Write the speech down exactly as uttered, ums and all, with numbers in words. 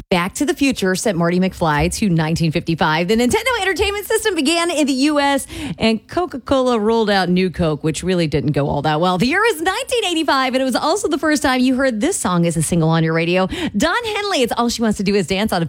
Back to the Future sent Marty McFly to nineteen fifty-five. The Nintendo Entertainment System began in the U S, and Coca-Cola rolled out New Coke, which really didn't go all that well. The year is nineteen eighty-five, and it was also the first time you heard this song as a single on your radio. Don Henley, It's All She Wants to Do Is Dance on